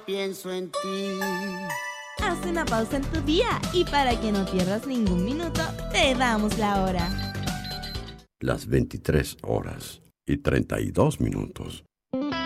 Pienso en ti. Haz una pausa en tu día y para que no pierdas ningún minuto, te damos la hora. Las 23 horas y 32 minutos.